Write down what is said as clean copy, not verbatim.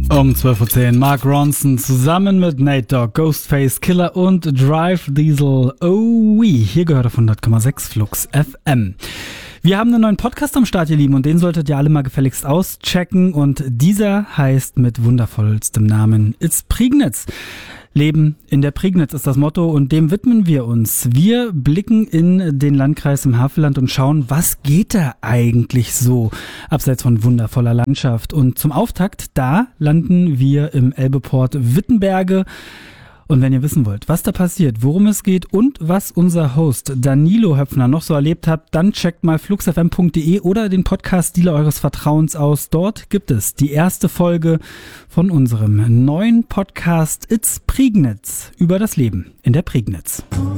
Um 12.10 Uhr Mark Ronson zusammen mit Nate Dogg, Ghostface Killer und Drive Diesel. Oh, hier gehört auf 100,6 Flux FM. Wir haben einen neuen Podcast am Start, ihr Lieben, und den solltet ihr alle mal gefälligst auschecken. Und dieser heißt mit wundervollstem Namen It's Prignitz. Leben in der Prignitz ist das Motto und dem widmen wir uns. Wir blicken in den Landkreis im Havelland und schauen, was geht da eigentlich so, abseits von wundervoller Landschaft. Und zum Auftakt, da landen wir im Elbeport Wittenberge. Und wenn ihr wissen wollt, was da passiert, worum es geht und was unser Host Danilo Höpfner noch so erlebt hat, dann checkt mal fluxfm.de oder den Podcast-Dealer eures Vertrauens aus. Dort gibt es die erste Folge von unserem neuen Podcast It's Prignitz über das Leben in der Prignitz.